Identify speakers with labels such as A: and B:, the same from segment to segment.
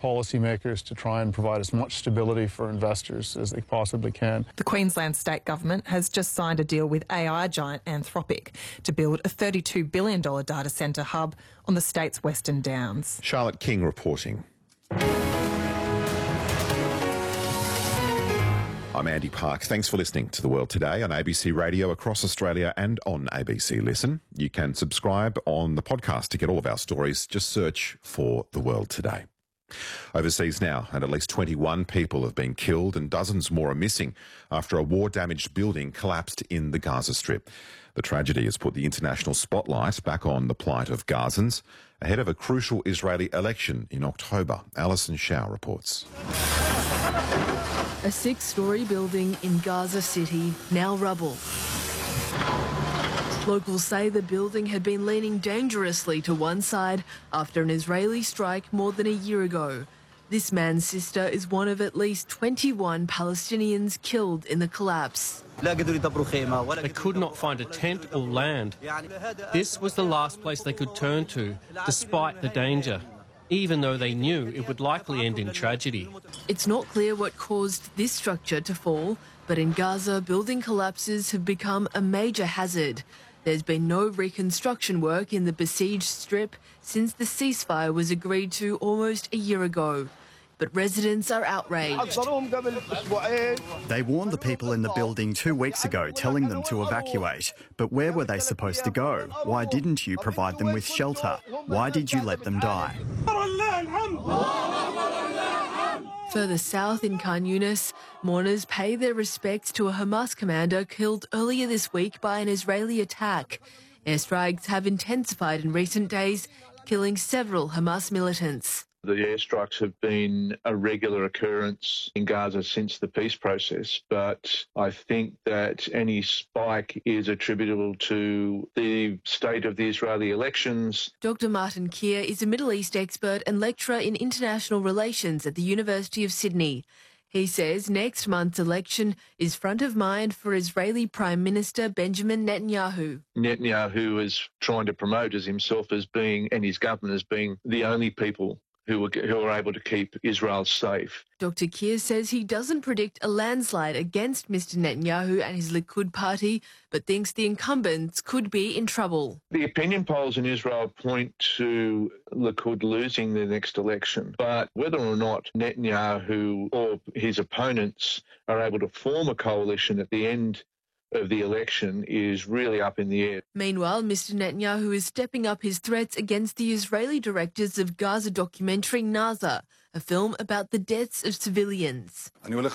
A: policymakers to try and provide as much stability for investors as they possibly can.
B: The Queensland state government has just signed a deal with AI giant Anthropic to build a $32 billion data centre hub on the state's Western Downs.
C: Charlotte King reporting. I'm Andy Park. Thanks for listening to The World Today on ABC Radio across Australia and on ABC Listen. You can subscribe on the podcast to get all of our stories. Just search for The World Today. Overseas now, and at least 21 people have been killed and dozens more are missing after a war-damaged building collapsed in the Gaza Strip. The tragedy has put the international spotlight back on the plight of Gazans ahead of a crucial Israeli election in October. Alison Shao reports.
D: A 6-storey building in Gaza City, now rubble. Locals say the building had been leaning dangerously to one side after an Israeli strike more than a year ago. This man's sister is one of at least 21 Palestinians killed in the collapse.
E: They could not find a tent or land. This was the last place they could turn to, despite the danger, even though they knew it would likely end in tragedy.
D: It's not clear what caused this structure to fall, but in Gaza, building collapses have become a major hazard. There's been no reconstruction work in the besieged strip since the ceasefire was agreed to almost a year ago. But residents are outraged.
F: They warned the people in the building 2 weeks ago, telling them to evacuate. But where were they supposed to go? Why didn't you provide them with shelter? Why did you let them die?
D: Further south in Khan Yunis, mourners pay their respects to a Hamas commander killed earlier this week by an Israeli attack. Airstrikes have intensified in recent days, killing several Hamas militants.
G: The airstrikes have been a regular occurrence in Gaza since the peace process, but I think that any spike is attributable to the state of the Israeli elections.
D: Dr. Martin Keir is a Middle East expert and lecturer in international relations at the University of Sydney. He says next month's election is front of mind for Israeli Prime Minister Benjamin Netanyahu.
G: Netanyahu is trying to promote as himself as being, and his government as being, the only people who are able to keep Israel safe.
D: Dr. Keir says he doesn't predict a landslide against Mr. Netanyahu and his Likud party, but thinks the incumbents could be in trouble.
G: The opinion polls in Israel point to Likud losing the next election, but whether or not Netanyahu or his opponents are able to form a coalition at the end of the election is really up in the air.
D: Meanwhile, Mr. Netanyahu is stepping up his threats against the Israeli directors of Gaza documentary Naza, a film about the deaths of civilians.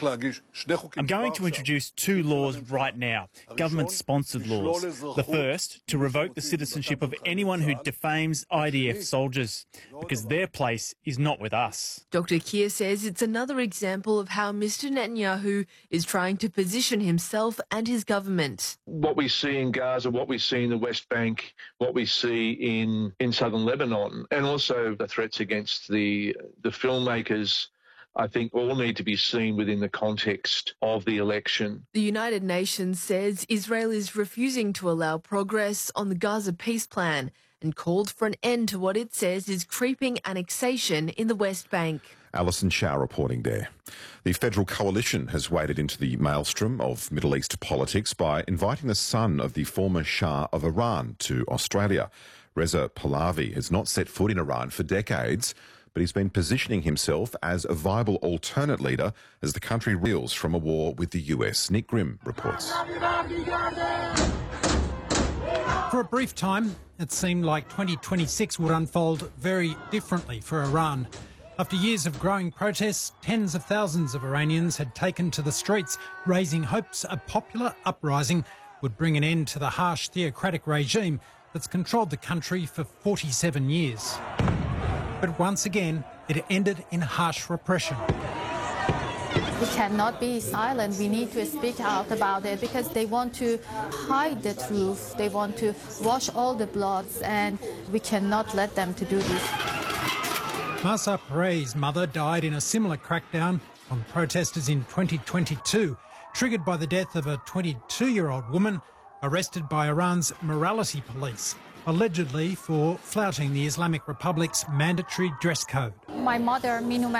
H: I'm going to introduce 2 laws right now, government-sponsored laws. The first, to revoke the citizenship of anyone who defames IDF soldiers, because their place is not with us.
D: Dr. Keir says it's another example of how Mr. Netanyahu is trying to position himself and his government.
G: What we see in Gaza, what we see in the West Bank, what we see in southern Lebanon, and also the threats against the filmmakers, I think all need to be seen within the context of the election.
D: The United Nations says Israel is refusing to allow progress on the Gaza peace plan and called for an end to what it says is creeping annexation in the West Bank.
C: Alison Shao reporting there. The federal coalition has waded into the maelstrom of Middle East politics by inviting the son of the former Shah of Iran to Australia. Reza Pahlavi has not set foot in Iran for decades, but he's been positioning himself as a viable alternate leader as the country reels from a war with the US. Nick Grimm reports.
I: For a brief time, it seemed like 2026 would unfold very differently for Iran. After years of growing protests, tens of thousands of Iranians had taken to the streets, raising hopes a popular uprising would bring an end to the harsh theocratic regime that's controlled the country for 47 years. But once again, it ended in harsh repression.
J: We cannot be silent. We need to speak out about it because they want to hide the truth. They want to wash all the bloods, and we cannot let them to do this.
I: Mahsa Perez's mother died in a similar crackdown on protesters in 2022, triggered by the death of a 22-year-old woman arrested by Iran's morality police, allegedly for flouting the Islamic Republic's mandatory dress code.
J: My mother, Minu